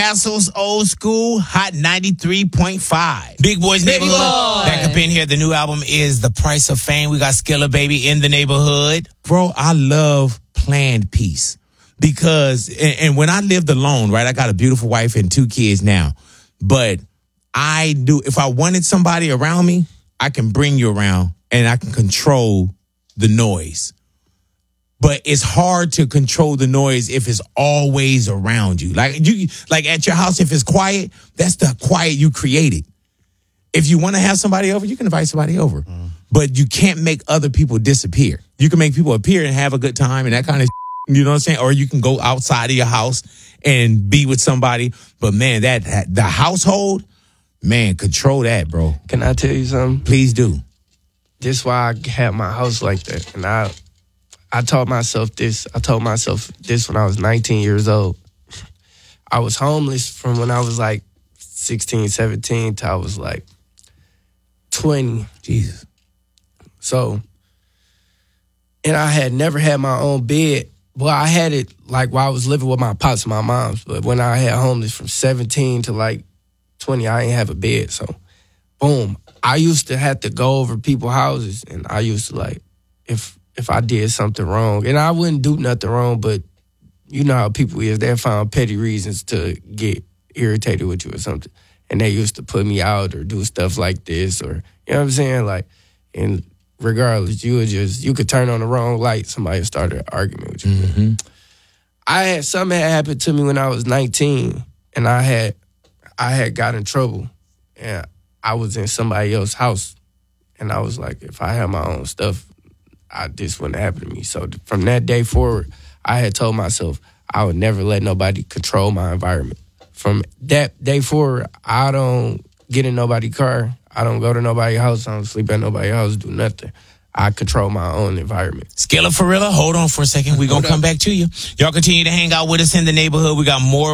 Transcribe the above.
Castle's Old School, Hot 93.5. Big Boys Neighborhood. Back up in here. The new album is The Price of Fame. We got Skilla Baby in the neighborhood. Bro, I love planned peace because, and when I lived alone, right, I got a beautiful wife and 2 kids now. But I do, if I wanted somebody around me, I can bring you around and I can control the noise. But it's hard to control the noise if it's always around you. Like at your house, if it's quiet, that's the quiet you created. If you want to have somebody over, you can invite somebody over. But you can't make other people disappear. You can make people appear and have a good time and that kind of you know what I'm saying? Or you can go outside of your house and be with somebody. But man, the household, man, control that, bro. Can I tell you something? Please do. This is why I had my house like that. And I told myself this. I told myself this when I was 19 years old. I was homeless from when I was like 16, 17 till I was like 20. Jesus. So, and I had never had my own bed. Well, I had it like while I was living with my pops and my moms. But when I had homeless from 17 to like 20, I ain't have a bed. So, boom. I used to have to go over people's houses. And I used to like, if I did something wrong, and I wouldn't do nothing wrong, but you know how people is. They found petty reasons to get irritated with you or something. And they used to put me out or do stuff like this or, you know what I'm saying? Like, and regardless, you could turn on the wrong light, somebody started an argument with you. Mm-hmm. Something had happened to me when I was 19 and I had got in trouble and I was in somebody else's house and I was like, if I had my own stuff, this wouldn't happen to me. So from that day forward, I had told myself I would never let nobody control my environment. From that day forward, I don't get in nobody's car. I don't go to nobody's house. I don't sleep at nobody's house, do nothing. I control my own environment. Skilla Farilla, hold on for a second. We're going to come back to you. Y'all continue to hang out with us in the neighborhood. We got more